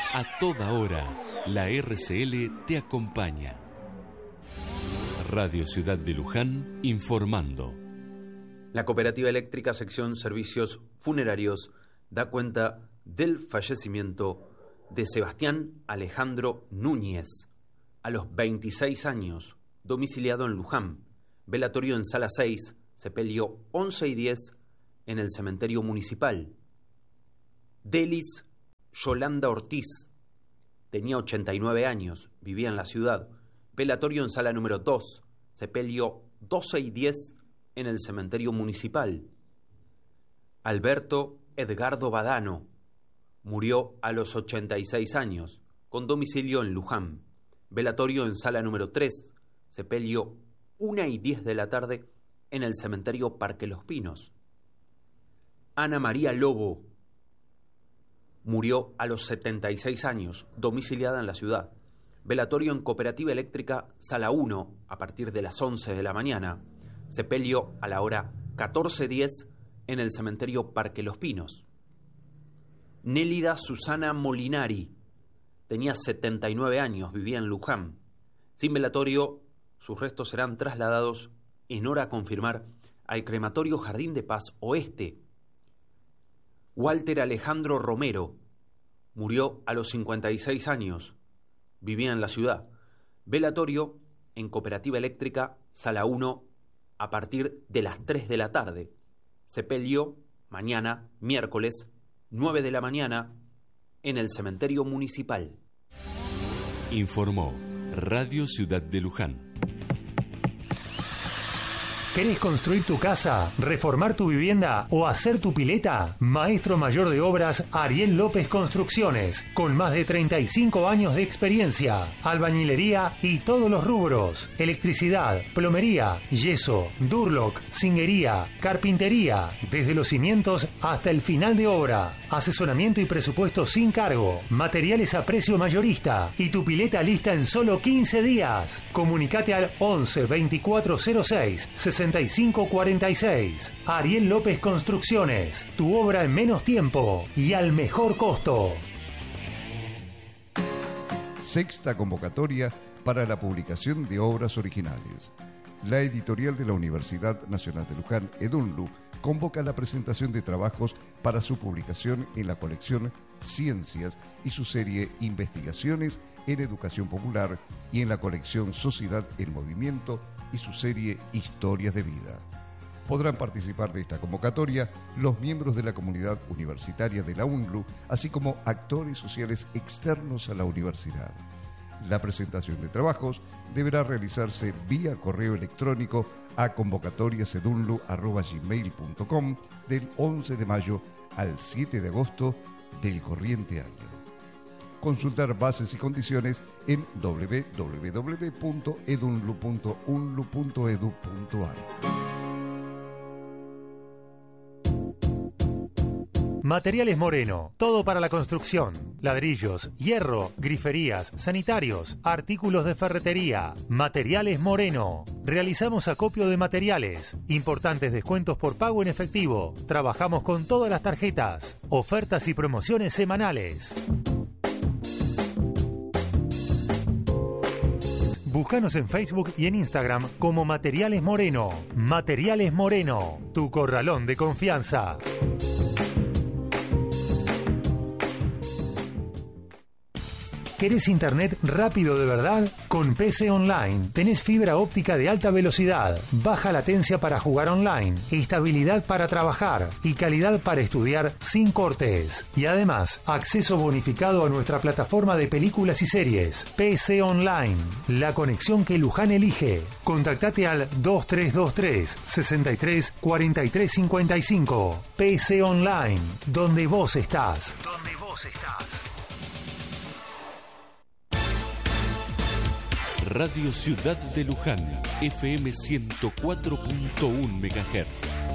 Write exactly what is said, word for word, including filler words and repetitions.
A toda hora, la R C L te acompaña. Radio Ciudad de Luján, informando. La Cooperativa Eléctrica Sección Servicios Funerarios da cuenta del fallecimiento de Sebastián Alejandro Núñez, a los veintiséis años, domiciliado en Luján, velatorio en Sala seis, sepelio once y diez en el cementerio municipal. Delis Yolanda Ortiz, tenía ochenta y nueve años, vivía en la ciudad, velatorio en Sala número dos, sepelio doce y diez en el cementerio municipal. Alberto Edgardo Badano, murió a los ochenta y seis años, con domicilio en Luján, velatorio en Sala número tres, sepelio una y diez de la tarde en el cementerio Parque Los Pinos. Ana María Lobo, murió a los setenta y seis años, domiciliada en la ciudad, velatorio en Cooperativa Eléctrica Sala uno a partir de las once de la mañana, sepelio a la hora catorce diez en el cementerio Parque Los Pinos. Nélida Susana Molinari, tenía setenta y nueve años, vivía en Luján. Sin velatorio, sus restos serán trasladados en hora a confirmar al crematorio Jardín de Paz Oeste. Walter Alejandro Romero, murió a los cincuenta y seis años, vivía en la ciudad. Velatorio en Cooperativa Eléctrica Sala uno a partir de las tres de la tarde. Sepelio mañana, miércoles, nueve de la mañana, en el cementerio municipal. Informó Radio Ciudad de Luján. ¿Querés construir tu casa, reformar tu vivienda o hacer tu pileta? Maestro Mayor de Obras Ariel López Construcciones, con más de treinta y cinco años de experiencia, albañilería y todos los rubros, electricidad, plomería, yeso, durlock, zinguería, carpintería, desde los cimientos hasta el final de obra, asesoramiento y presupuesto sin cargo, materiales a precio mayorista y tu pileta lista en solo quince días. Comunicate al once veinticuatro cero seis sesenta y cinco cuarenta y seis. Ariel López Construcciones, tu obra en menos tiempo y al mejor costo. Sexta convocatoria para la publicación de obras originales. La editorial de la Universidad Nacional de Luján, EDUNLU, convoca la presentación de trabajos para su publicación en la colección Ciencias y su serie Investigaciones en Educación Popular y en la colección Sociedad en Movimiento y su serie Historias de Vida. Podrán participar de esta convocatoria los miembros de la comunidad universitaria de la UNLU, así como actores sociales externos a la universidad. La presentación de trabajos deberá realizarse vía correo electrónico a convocatoriasedunlu arroba gmail punto com del once de mayo al siete de agosto del corriente año. Consultar bases y condiciones en doble u doble u doble u punto edunlu punto unlu punto edu punto ar. Materiales Moreno, todo para la construcción, ladrillos, hierro, griferías, sanitarios, artículos de ferretería. Materiales Moreno, realizamos acopio de materiales, importantes descuentos por pago en efectivo, trabajamos con todas las tarjetas, ofertas y promociones semanales. Búscanos en Facebook y en Instagram como Materiales Moreno. Materiales Moreno, tu corralón de confianza. ¿Querés internet rápido de verdad? Con P C Online tenés fibra óptica de alta velocidad, baja latencia para jugar online, estabilidad para trabajar y calidad para estudiar sin cortes. Y además, acceso bonificado a nuestra plataforma de películas y series. P C Online, la conexión que Luján elige. Contactate al dos tres dos tres, sesenta y tres, cuarenta y tres cincuenta y cinco. P C Online, donde vos estás. Donde vos estás. Radio Ciudad de Luján, F M ciento cuatro punto uno megahertz.